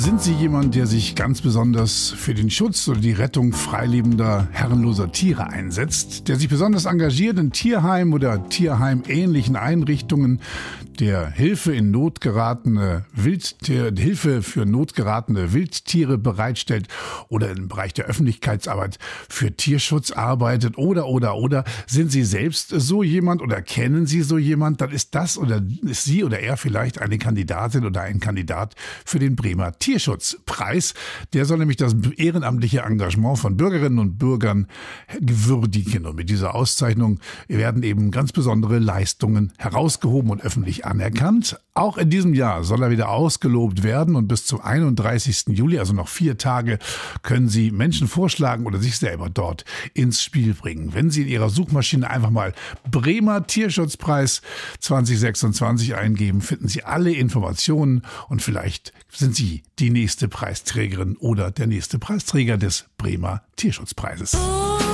Sind Sie jemand, der sich ganz besonders für den Schutz oder die Rettung freilebender, herrenloser Tiere einsetzt, der sich besonders engagiert in Tierheim oder Tierheim-ähnlichen Einrichtungen, der Hilfe für notgeratene Wildtiere bereitstellt oder im Bereich der Öffentlichkeitsarbeit für Tierschutz arbeitet oder sind Sie selbst so jemand oder kennen Sie so jemand, dann ist das oder ist sie oder er vielleicht eine Kandidatin oder ein Kandidat für den Bremer Tierschutzpreis. Der soll nämlich das ehrenamtliche Engagement von Bürgerinnen und Bürgern würdigen. Und mit dieser Auszeichnung werden eben ganz besondere Leistungen herausgehoben und öffentlich anerkannt. Auch in diesem Jahr soll er wieder ausgelobt werden und bis zum 31. Juli, also noch 4 Tage, können Sie Menschen vorschlagen oder sich selber dort ins Spiel bringen. Wenn Sie in Ihrer Suchmaschine einfach mal Bremer Tierschutzpreis 2026 eingeben, finden Sie alle Informationen und vielleicht sind Sie die nächste Preisträgerin oder der nächste Preisträger des Bremer Tierschutzpreises.